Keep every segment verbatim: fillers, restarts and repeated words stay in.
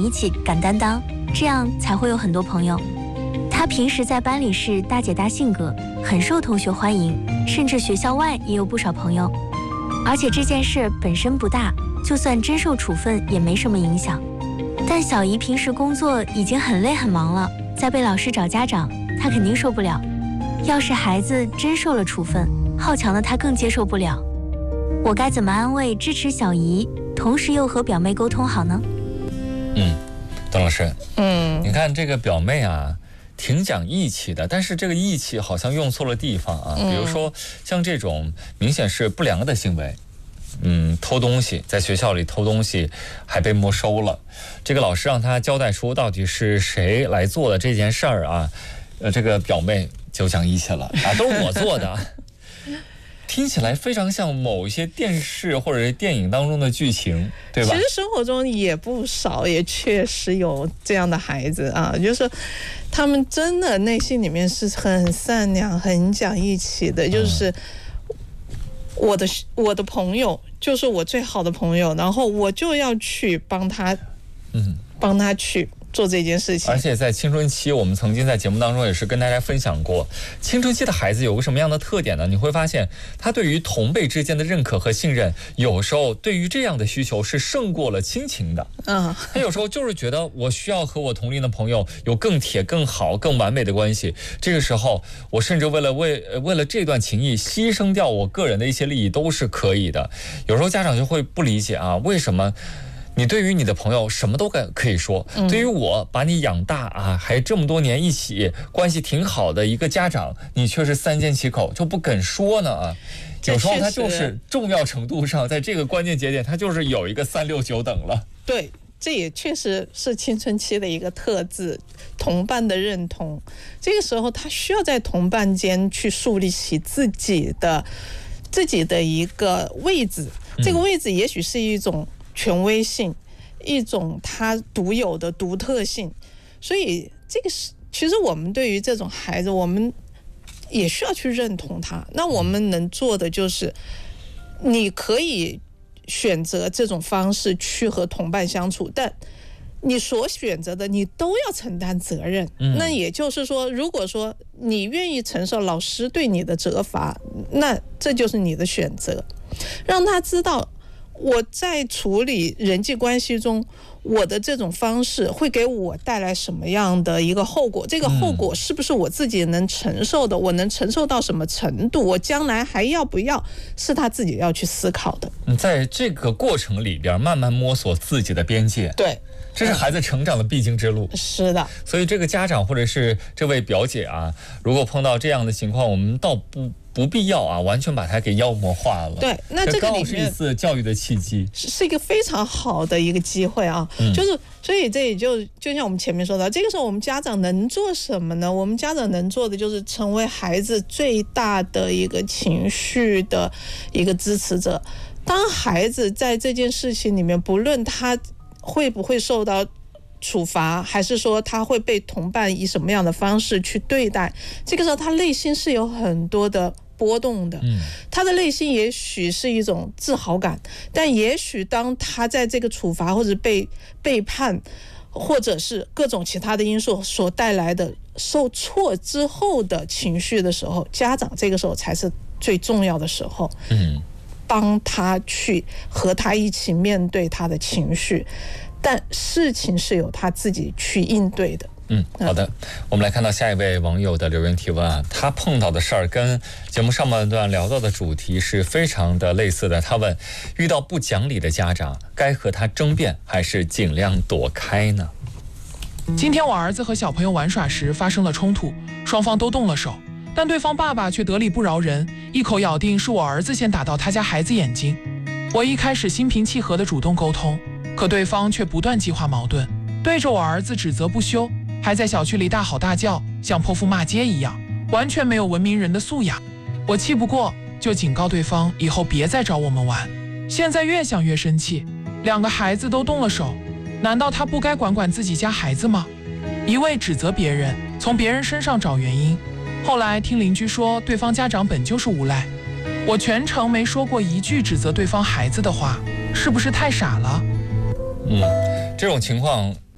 义气、敢担当，这样才会有很多朋友。他平时在班里是大姐大性格，很受同学欢迎，甚至学校外也有不少朋友。而且这件事本身不大，就算真受处分也没什么影响。但小姨平时工作已经很累很忙了，再被老师找家长，她肯定受不了。要是孩子真受了处分，好强的她更接受不了。我该怎么安慰支持小姨，同时又和表妹沟通好呢？ 嗯，董老师， 嗯， 你看这个表妹啊，挺讲义气的，但是这个义气好像用错了地方啊。比如说像这种明显是不良的行为，嗯，偷东西，在学校里偷东西还被没收了，这个老师让他交代出到底是谁来做的这件事儿啊，呃，这个表妹就讲义气了啊，都是我做的。听起来非常像某一些电视或者是电影当中的剧情，对吧？ 其实生活中也不少，也确实有这样的孩子啊，就是他们真的内心里面是很善良、很讲义气的。就是我的我的朋友，就是我最好的朋友，然后我就要去帮他，嗯，帮他去做这件事情。 而且在青春期，我们曾经在节目当中也是跟大家分享过，青春期的孩子有个什么样的特点呢？你会发现他对于同辈之间的认可和信任，有时候对于这样的需求是胜过了亲情的。嗯，他有时候就是觉得我需要和我同龄的朋友有更铁、更好、更完美的关系，这个时候我甚至为了为为了这段情谊牺牲掉我个人的一些利益都是可以的。有时候家长就会不理解啊，为什么你对于你的朋友什么都可以说，嗯、对于我把你养大啊，还这么多年一起关系挺好的一个家长，你却是三缄其口，就不肯说呢啊。有时候他就是重要程度上，在这个关键节点，他就是有一个三六九等了。 对，这也确实是青春期的一个特质，同伴的认同。这个时候，他需要在同伴间去树立起自己的自己的一个位置，这个位置也许是一种权威性，一种它独有的独特性。所以这个是其实我们对于这种孩子，我们也需要去认同他。那我们能做的就是你可以选择这种方式去和同伴相处，但你所选择的你都要承担责任。嗯、那也就是说，如果说你愿意承受老师对你的责罚，那这就是你的选择。让他知道我在处理人际关系中，我的这种方式会给我带来什么样的一个后果，这个后果是不是我自己能承受的，我能承受到什么程度，我将来还要不要，是他自己要去思考的。 在这个过程里边慢慢摸索自己的边界， 对， 这是孩子成长的必经之路。 是的， 所以这个家长或者是这位表姐啊，如果碰到这样的情况，我们倒不不必要啊，完全把它给妖魔化了。 对，那这个里面是一次教育的契机， 是一个非常好的一个机会啊。嗯、就是所以这也就就像我们前面说的，这个时候我们家长能做什么呢？我们家长能做的就是成为孩子最大的一个情绪的一个支持者。当孩子在这件事情里面，不论他会不会受到处罚，还是说他会被同伴以什么样的方式去对待，这个时候他内心是有很多的波动的。嗯，他的内心也许是一种自豪感，但也许当他在这个处罚或者被背叛，或者是各种其他的因素所带来的受挫之后的情绪的时候，家长这个时候才是最重要的时候。嗯，帮他去和他一起面对他的情绪，但事情是由他自己去应对的。 嗯，好的，我们来看到下一位网友的留言提问啊，他碰到的事儿跟节目上半段聊到的主题是非常的类似的。他问，遇到不讲理的家长，该和他争辩还是尽量躲开呢？ 今天我儿子和小朋友玩耍时发生了冲突，双方都动了手，但对方爸爸却得理不饶人，一口咬定是我儿子先打到他家孩子眼睛。我一开始心平气和地主动沟通，可对方却不断激化矛盾，对着我儿子指责不休，还在小区里大吼大叫，像泼妇骂街一样，完全没有文明人的素养。我气不过，就警告对方以后别再找我们玩。现在越想越生气，两个孩子都动了手，难道他不该管管自己家孩子吗？一味指责别人，从别人身上找原因。后来听邻居说，对方家长本就是无赖。我全程没说过一句指责对方孩子的话，是不是太傻了？ 嗯，这种情况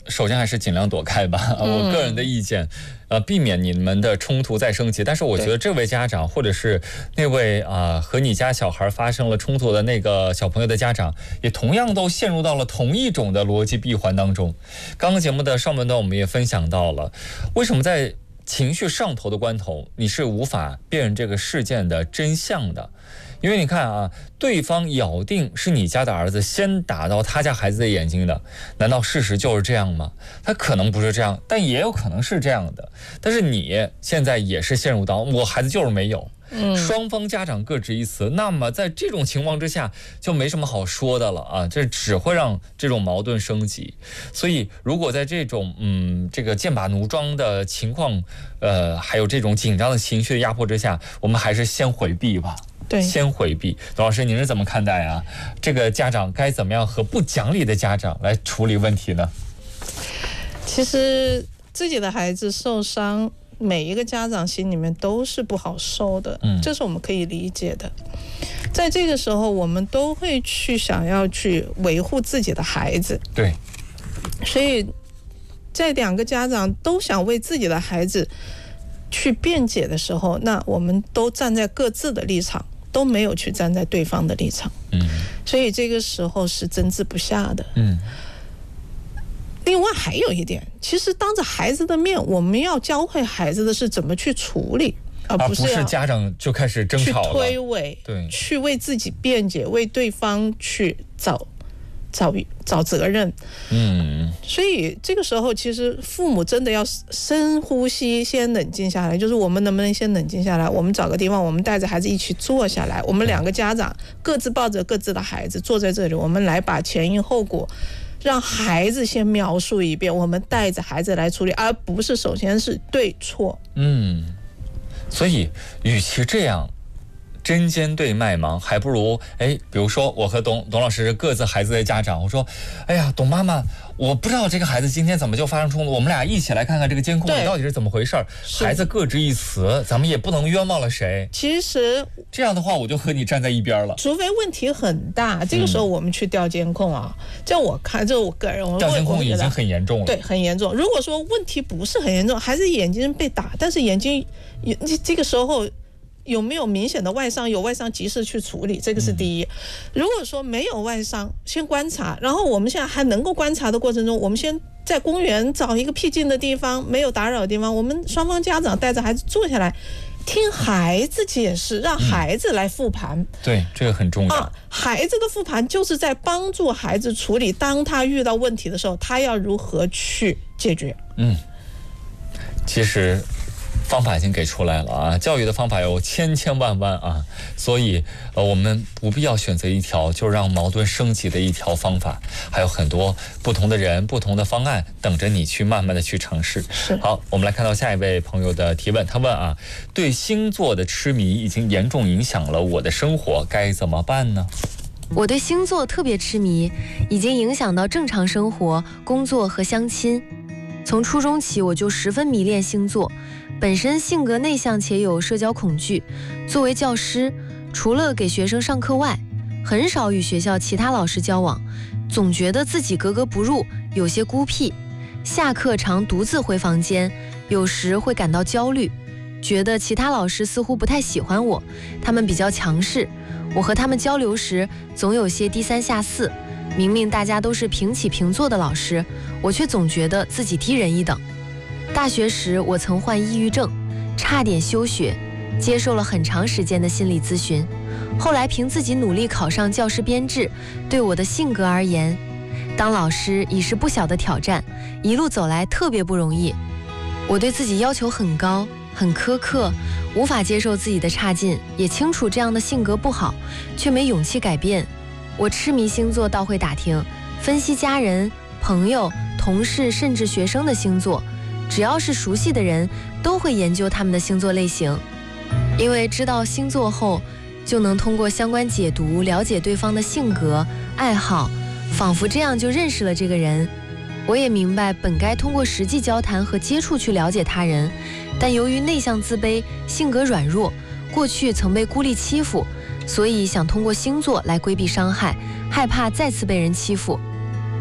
首先还是尽量躲开吧， 嗯、 我个人的意见，呃，避免你们的冲突再升级。但是我觉得这位家长或者是那位啊、呃、和你家小孩发生了冲突的那个小朋友的家长，也同样都陷入到了同一种的逻辑闭环当中。刚刚节目的上半段我们也分享到了，为什么在情绪上头的关头，你是无法辨认这个事件的真相的。因为你看啊，对方咬定是你家的儿子先打到他家孩子的眼睛的，难道事实就是这样吗？他可能不是这样，但也有可能是这样的。但是你现在也是陷入到我孩子就是没有，嗯，双方家长各执一词，那么在这种情况之下就没什么好说的了啊，这只会让这种矛盾升级。所以如果在这种嗯这个剑拔弩张的情况，呃还有这种紧张的情绪的压迫之下，我们还是先回避吧。 对， 先回避。董老师，您是怎么看待啊？这个家长该怎么样和不讲理的家长来处理问题呢？ 其实自己的孩子受伤，每一个家长心里面都是不好受的，嗯，这是我们可以理解的。在这个时候，我们都会去想要去维护自己的孩子， 对， 所以在两个家长都想为自己的孩子去辩解的时候，那我们都站在各自的立场，都没有去站在对方的立场，嗯，所以这个时候是争执不下的，嗯。另外还有一点，其实当着孩子的面，我们要教会孩子的是怎么去处理，而不是不是家长就开始争吵了， 去推诿，对，去为自己辩解，为对方去找找找责任，嗯。所以这个时候，其实父母真的要深呼吸，先冷静下来。就是我们能不能先冷静下来？我们找个地方，我们带着孩子一起坐下来，我们两个家长各自抱着各自的孩子坐在这里，我们来把前因后果让孩子先描述一遍，我们带着孩子来处理，而不是首先是对错。 嗯，所以与其这样针尖对麦芒，还不如哎，比如说我和董董老师各自孩子的家长，我说，哎呀，董妈妈，我不知道这个孩子今天怎么就发生冲突，我们俩一起来看看这个监控里到底是怎么回事。孩子各执一词，咱们也不能冤枉了谁。 其实这样的话，我就和你站在一边了。 除非问题很大，这个时候我们去调监控啊。这、嗯、我看，这我个人，我调监控已经很严重了。 对，很严重。如果说问题不是很严重，孩子眼睛被打，但是眼睛这个时候有没有明显的外伤？有外伤及时去处理，这个是第一。嗯、如果说没有外伤，先观察。然后我们现在还能够观察的过程中，我们先在公园找一个僻静的地方，没有打扰的地方，我们双方家长带着孩子坐下来，听孩子解释，让孩子来复盘。嗯、 对，这个很重要。 啊，孩子的复盘就是在帮助孩子处理，当他遇到问题的时候，他要如何去解决。 嗯，其实方法已经给出来了啊，教育的方法有千千万万啊，所以呃，我们不必要选择一条就让矛盾升级的一条方法，还有很多不同的人、不同的方案等着你去慢慢的去尝试。好，我们来看到下一位朋友的提问，他问啊，对星座的痴迷已经严重影响了我的生活，该怎么办呢？ 我对星座特别痴迷，已经影响到正常生活、工作和相亲。从初中起，我就十分迷恋星座。本身性格内向且有社交恐惧，作为教师，除了给学生上课外，很少与学校其他老师交往，总觉得自己格格不入，有些孤僻。下课常独自回房间，有时会感到焦虑，觉得其他老师似乎不太喜欢我，他们比较强势，我和他们交流时总有些低三下四，明明大家都是平起平坐的老师，我却总觉得自己低人一等。大学时，我曾患抑郁症，差点休学，接受了很长时间的心理咨询。后来凭自己努力考上教师编制，对我的性格而言，当老师已是不小的挑战，一路走来特别不容易。我对自己要求很高，很苛刻，无法接受自己的差劲，也清楚这样的性格不好，却没勇气改变。我痴迷星座到会打听，分析家人、朋友、同事甚至学生的星座。只要是熟悉的人，都会研究他们的星座类型，因为知道星座后，就能通过相关解读了解对方的性格、爱好，仿佛这样就认识了这个人。我也明白本该通过实际交谈和接触去了解他人，但由于内向自卑、性格软弱，过去曾被孤立欺负，所以想通过星座来规避伤害，害怕再次被人欺负。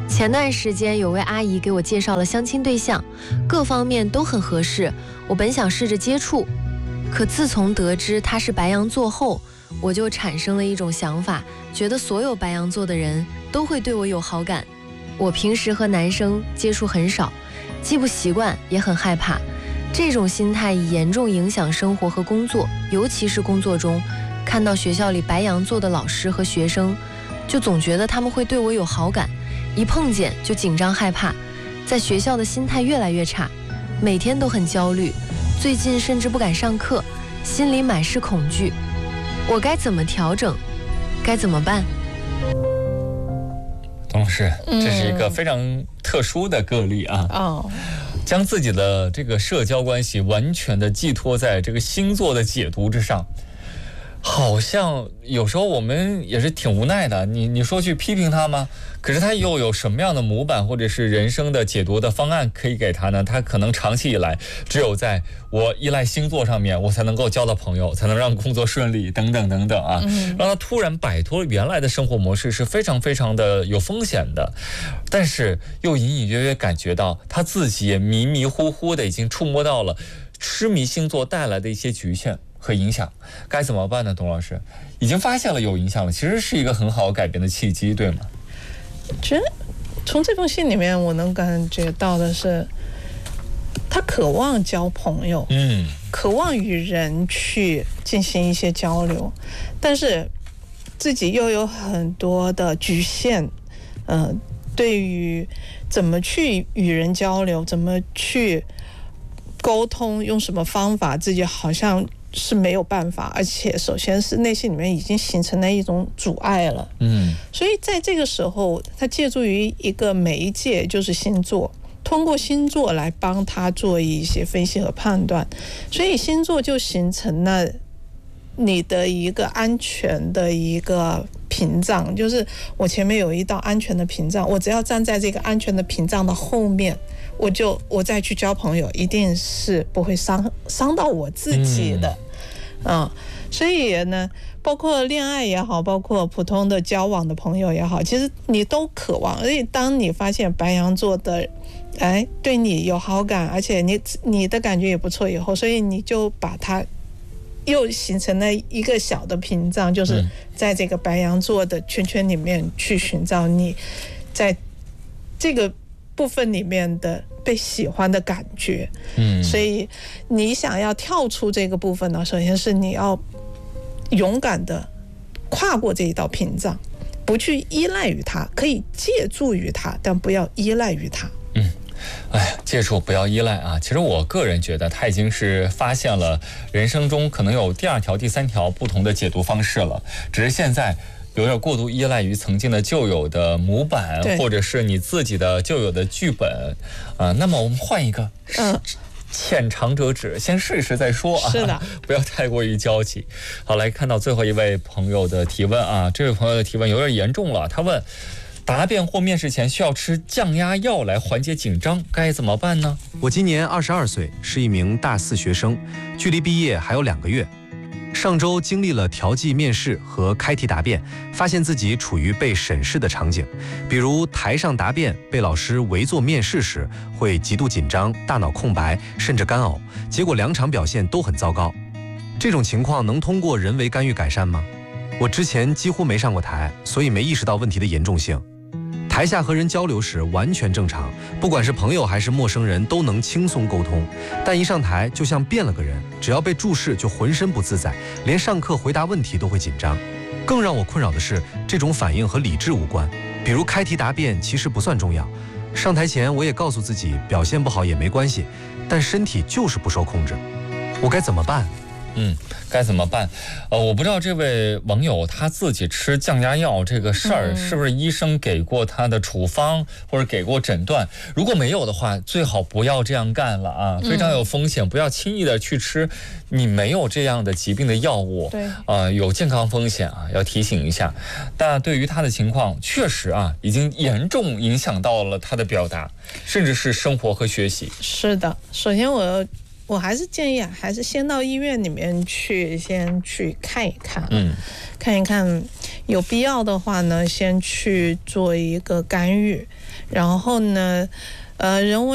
前段时间有位阿姨给我介绍了相亲对象，各方面都很合适，我本想试着接触，可自从得知他是白羊座后，我就产生了一种想法，觉得所有白羊座的人都会对我有好感。我平时和男生接触很少，既不习惯也很害怕，这种心态已严重影响生活和工作，尤其是工作中，看到学校里白羊座的老师和学生，就总觉得他们会对我有好感，一碰见就紧张害怕，在学校的心态越来越差，每天都很焦虑，最近甚至不敢上课，心里满是恐惧。我该怎么调整？该怎么办？ 董老师，这是一个非常特殊的个例啊。 哦， 将自己的这个社交关系完全的寄托在这个星座的解读之上。好像有时候我们也是挺无奈的，你你说去批评他吗？可是他又有什么样的模板或者是人生的解读的方案可以给他呢？他可能长期以来只有在我依赖星座上面，我才能够交到朋友，才能让工作顺利等等等等啊，让他突然摆脱原来的生活模式是非常非常的有风险的，但是又隐隐约约感觉到他自己也迷迷糊糊的已经触摸到了痴迷星座带来的一些局限和影响，该怎么办呢？董老师已经发现了有影响了，其实是一个很好改变的契机，对吗？ 其实从这封信里面我能感觉到的是，他渴望交朋友， 嗯， 渴望与人去进行一些交流，但是自己又有很多的局限，嗯、呃，对于怎么去与人交流，怎么去沟通，用什么方法，自己好像是没有办法，而且首先是内心里面已经形成了一种阻碍了， 嗯， 所以在这个时候，他借助于一个媒介，就是星座，通过星座来帮他做一些分析和判断，所以星座就形成了你的一个安全的一个屏障，就是我前面有一道安全的屏障，我只要站在这个安全的屏障的后面，我就我再去交朋友，一定是不会伤伤到我自己的。嗯，嗯，所以呢，包括恋爱也好，包括普通的交往的朋友也好，其实你都渴望。所以当你发现白羊座的哎对你有好感，而且你你的感觉也不错以后，所以你就把它又形成了一个小的屏障，就是在这个白羊座的圈圈里面去寻找你在这个部分里面的被喜欢的感觉。嗯，所以你想要跳出这个部分呢，首先是你要勇敢的跨过这一道屏障，不去依赖于它，可以借助于它，但不要依赖于它。 嗯，哎呀，借助不要依赖啊！其实我个人觉得他已经是发现了人生中可能有第二条、第三条不同的解读方式了，只是现在有点过度依赖于曾经的旧有的模板，或者是你自己的旧有的剧本啊、呃。那么我们换一个，嗯，浅尝辄止，先试试再说啊。 是的， 不要太过于焦急。好，来看到最后一位朋友的提问啊，这位朋友的提问有点严重了，他问：答辩或面试前需要吃降压药来缓解紧张，该怎么办呢？ 我今年二十二岁，是一名大四学生，距离毕业还有两个月。上周经历了调剂面试和开题答辩，发现自己处于被审视的场景，比如台上答辩被老师围坐面试时，会极度紧张，大脑空白，甚至干呕，结果两场表现都很糟糕。这种情况能通过人为干预改善吗？我之前几乎没上过台，所以没意识到问题的严重性。台下和人交流时完全正常，不管是朋友还是陌生人都能轻松沟通，但一上台就像变了个人，只要被注视就浑身不自在，连上课回答问题都会紧张。更让我困扰的是，这种反应和理智无关，比如开题答辩其实不算重要，上台前我也告诉自己表现不好也没关系，但身体就是不受控制，我该怎么办？ 嗯，该怎么办？呃，我不知道这位网友他自己吃降压药这个事儿，是不是医生给过他的处方或者给过诊断？如果没有的话，最好不要这样干了啊，非常有风险，不要轻易的去吃你没有这样的疾病的药物， 对， 呃，有健康风险啊，要提醒一下。但对于他的情况，确实啊，已经严重影响到了他的表达，甚至是生活和学习。 是的，首先我我还是建议啊，还是先到医院里面去，先去看一看， 嗯， 看一看，有必要的话呢，先去做一个干预，然后呢，呃，人为